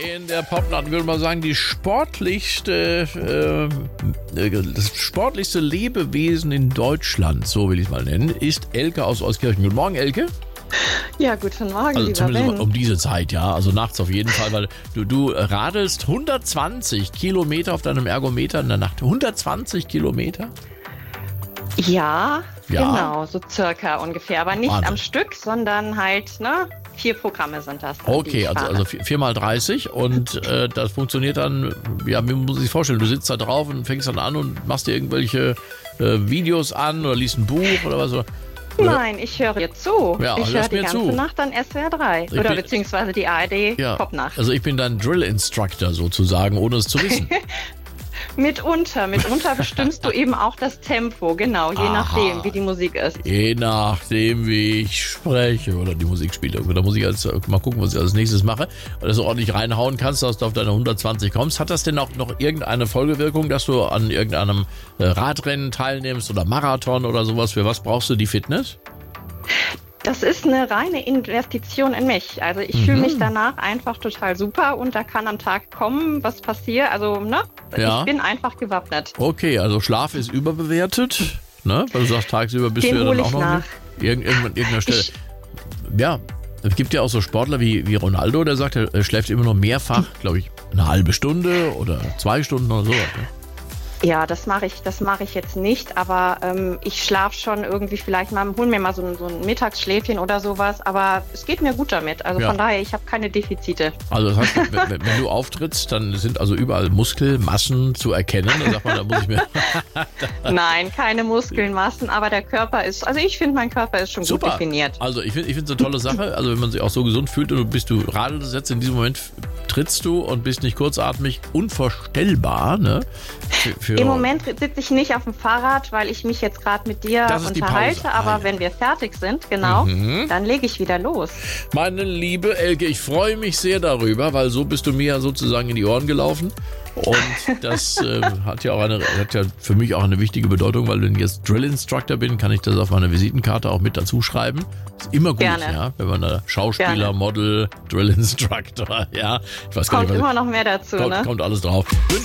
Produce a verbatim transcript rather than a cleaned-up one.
In der Popnacht würde man sagen, die sportlichste, äh, das sportlichste Lebewesen in Deutschland, so will ich es mal nennen, ist Elke aus Euskirchen. Guten Morgen, Elke. Ja, guten Morgen, also lieber zumindest Ben. um diese Zeit, ja. Also nachts auf jeden Fall, weil du, du radelst hundertzwanzig Kilometer auf deinem Ergometer in der Nacht. hundertzwanzig Kilometer? Ja, Ja. genau, so circa ungefähr. Aber nicht Wahnsinn. am Stück, sondern halt, ne, vier Programme sind das. Dann, die Okay, ich also, fahre. also vier mal dreißig und äh, das funktioniert dann, ja, wie muss man sich vorstellen, du sitzt da drauf und fängst dann an und machst dir irgendwelche äh, Videos an oder liest ein Buch oder was so. Nein, ich höre dir zu. Ja, ich höre hörst die mir ganze zu. Nacht an S W R drei. Ich Oder bin- beziehungsweise die A R D Ja, Popnacht. also ich bin dein Drill-Instructor sozusagen, ohne es zu wissen. Mitunter, mitunter bestimmst du eben auch das Tempo, genau, je Aha. nachdem, wie die Musik ist. Je nachdem, wie ich spreche oder die Musik spiele. Da muss ich jetzt mal gucken, was ich als nächstes mache. Weil du so ordentlich reinhauen kannst, dass du auf deine hundertzwanzig kommst. Hat das denn auch noch irgendeine Folgewirkung, dass du an irgendeinem äh, Radrennen teilnimmst oder Marathon oder sowas? Für was brauchst du die Fitness? Das ist eine reine Investition in mich. Also ich Mhm. fühle mich danach einfach total super und da kann am Tag kommen, was passiert. Also, ne? Ja. Ich bin einfach gewappnet. Okay, also Schlaf ist überbewertet, ne? Weil du sagst, tagsüber bist Den du ja hol dann auch ich noch nach. nicht. Irgend, irgendwann, irgendeiner Stelle. Ich- Ja, es gibt ja auch so Sportler wie, wie Ronaldo, der sagt, er schläft immer noch mehrfach, glaube ich, eine halbe Stunde oder zwei Stunden oder so. Ne? Ja, das mache ich, das mache ich jetzt nicht, aber ähm, ich schlafe schon irgendwie vielleicht mal, hol mir mal so ein, so ein Mittagsschläfchen oder sowas, aber es geht mir gut damit. Also Ja. von daher, ich habe keine Defizite. Also das heißt, wenn, wenn wenn du auftrittst, dann sind also überall Muskelmassen zu erkennen. Dann sagt man, da muss ich mir... Nein, keine Muskelmassen, aber der Körper ist, also ich finde, mein Körper ist schon Super. gut definiert. Also ich finde ich finde es eine tolle Sache. Also wenn man sich auch so gesund fühlt und du bist du radelst jetzt in diesem Moment, trittst du und bist nicht kurzatmig, unvorstellbar. Ne? Für, für Im Moment sitze ich nicht auf dem Fahrrad, weil ich mich jetzt gerade mit dir Das ist die unterhalte, Pause. aber Ah, ja. wenn wir fertig sind, genau, Mhm. dann lege ich wieder los. Meine liebe Elke, ich freue mich sehr darüber, weil so bist du mir ja sozusagen in die Ohren gelaufen. Und das äh, hat ja auch eine, hat ja für mich auch eine wichtige Bedeutung, weil wenn ich jetzt Drill Instructor bin, kann ich das auf meine Visitenkarte auch mit dazu schreiben. Ist immer gut, Gerne. ja, wenn man da Schauspieler, Gerne. Model, Drill Instructor, ja, ich weiß gar Kommt nicht, was immer noch mehr dazu, kommt, ne? kommt alles drauf.